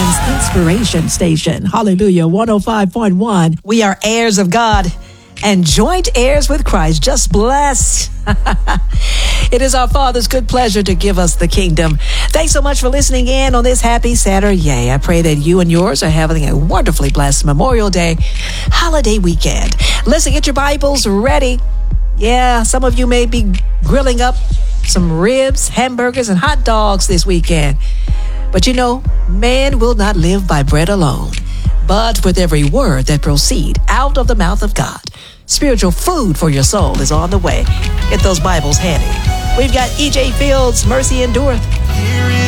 Nation's inspiration station. Hallelujah, 105.1. We are heirs of God and joint heirs with Christ. Just blessed. It is our Father's good pleasure to give us the kingdom. Thanks so much for listening in on this happy Saturday. I pray that you and yours are having a wonderfully blessed Memorial Day holiday weekend. Listen, get your Bibles ready. Yeah, some of you may be grilling up some ribs, hamburgers, and hot dogs this weekend. But you know, man will not live by bread alone, but with every word that proceed out of the mouth of God. Spiritual food for your soul is on the way. Get those Bibles handy. We've got E.J. Fields' Mercy Endureth.